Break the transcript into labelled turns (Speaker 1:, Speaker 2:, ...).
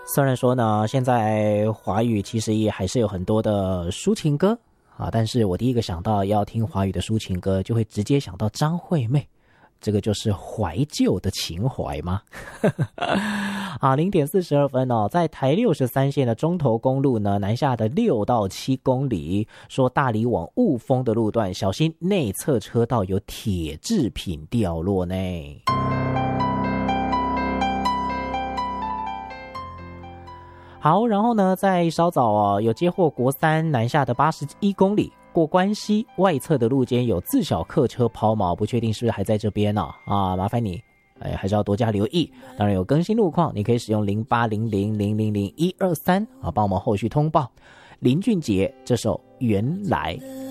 Speaker 1: 虽然说呢，现在华语其实也还是有很多的抒情歌啊，但是我第一个想到要听华语的抒情歌，就会直接想到张惠妹，这个就是怀旧的情怀吗？啊，0:42哦，在台63线的中投公路呢，南下的6到7公里，说大里往雾峰的路段，小心内侧车道有铁制品掉落呢。好，然后呢，在稍早有接获国3南下的81公里，过关西外侧的路肩有自小客车抛锚，不确定是不是还在这边呢？麻烦你，还是要多加留意。当然有更新路况，你可以使用0800000123帮我们后续通报。林俊杰这首《原来》。